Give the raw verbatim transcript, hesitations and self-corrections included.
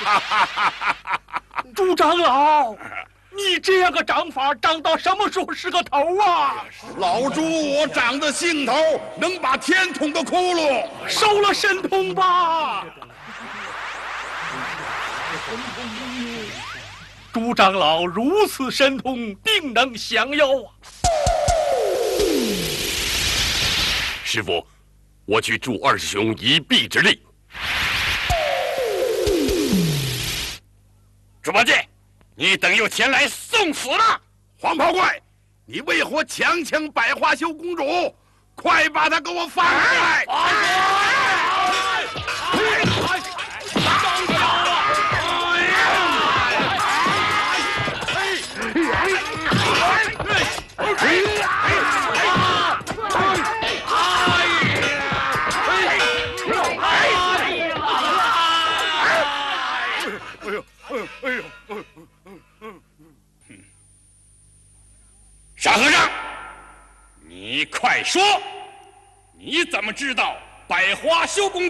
朱长老，你这样个长法，长到什么时候是个头啊？ 老朱，我长的兴头能把天捅个窟窿， 收了神通吧。朱长老如此神通，定能降妖啊！ 师傅，我去助二师兄一臂之力。猪八戒，你等又前来送死了！ 黄袍怪，你为何强抢百花羞公主？快把她给我放出来！ 傻和尚，你快说，你怎么知道百花羞公主